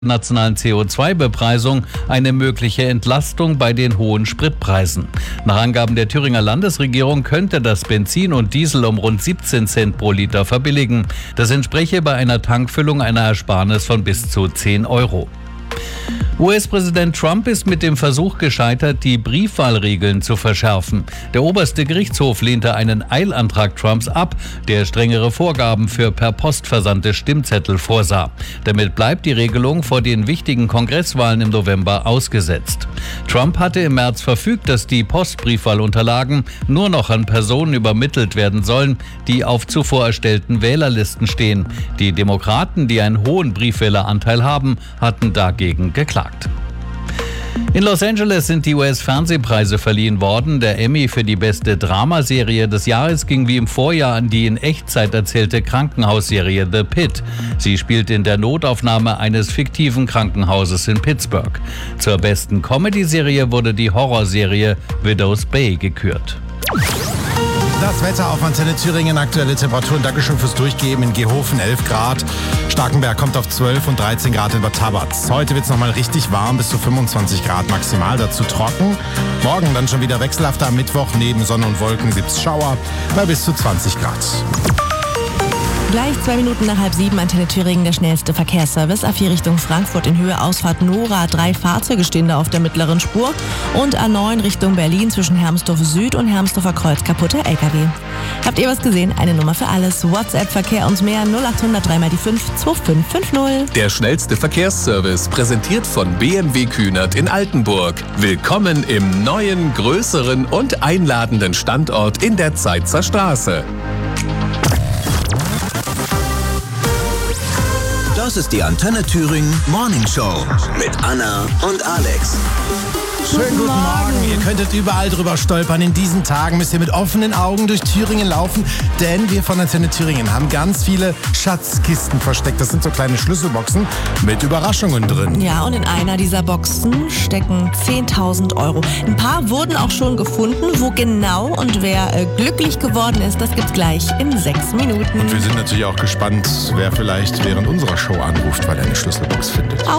nationalen CO2-Bepreisung eine mögliche Entlastung bei den hohen Spritpreisen. Nach Angaben der Thüringer Landesregierung könnte das Benzin und Diesel um rund 17 Cent pro Liter verbilligen. Das entspräche bei einer Tankfüllung einer Ersparnis von bis zu 10 Euro. US-Präsident Trump ist mit dem Versuch gescheitert, die Briefwahlregeln zu verschärfen. Der oberste Gerichtshof lehnte einen Eilantrag Trumps ab, der strengere Vorgaben für per Post versandte Stimmzettel vorsah. Damit bleibt die Regelung vor den wichtigen Kongresswahlen im November ausgesetzt. Trump hatte im März verfügt, dass die Postbriefwahlunterlagen nur noch an Personen übermittelt werden sollen, die auf zuvor erstellten Wählerlisten stehen. Die Demokraten, die einen hohen Briefwähleranteil haben, hatten dagegen geklagt. In Los Angeles sind die US-Fernsehpreise verliehen worden. Der Emmy für die beste Dramaserie des Jahres ging wie im Vorjahr an die in Echtzeit erzählte Krankenhausserie The Pit. Sie spielt in der Notaufnahme eines fiktiven Krankenhauses in Pittsburgh. Zur besten Comedy-Serie wurde die Horrorserie Widow's Bay gekürt. Das Wetter auf Antenne Thüringen, aktuelle Temperaturen. Dankeschön fürs Durchgeben. In Gehofen 11 Grad. Starkenberg kommt auf 12 und 13 Grad in Bad Tabatz. Heute wird es nochmal richtig warm, bis zu 25 Grad maximal. Dazu trocken. Morgen dann schon wieder wechselhafter. Am Mittwoch neben Sonne und Wolken gibt es Schauer bei bis zu 20 Grad. Gleich 2 Minuten nach 6:30, Antenne Thüringen, der schnellste Verkehrsservice. A4 Richtung Frankfurt in Höhe Ausfahrt Nora, 3 Fahrzeuge stehen da auf der mittleren Spur. Und A9 Richtung Berlin zwischen Hermsdorf Süd und Hermsdorfer Kreuz, kaputter LKW. Habt ihr was gesehen? Eine Nummer für alles. WhatsApp-Verkehr uns mehr 0800 3 mal die 5 2550. Der schnellste Verkehrsservice, präsentiert von BMW Kühnert in Altenburg. Willkommen im neuen, größeren und einladenden Standort in der Zeitzer Straße. Das ist die Antenne Thüringen Morning Show mit Anna und Alex. Schönen guten Morgen. Ihr könntet überall drüber stolpern. In diesen Tagen müsst ihr mit offenen Augen durch Thüringen laufen, denn wir von Antenne Thüringen haben ganz viele Schatzkisten versteckt. Das sind so kleine Schlüsselboxen mit Überraschungen drin. Ja, und in einer dieser Boxen stecken 10.000 Euro. Ein paar wurden auch schon gefunden. Wo genau und wer glücklich geworden ist, das gibt's gleich in 6 Minuten. Und wir sind natürlich auch gespannt, wer vielleicht während unserer Show anruft, weil er eine Schlüsselbox findet.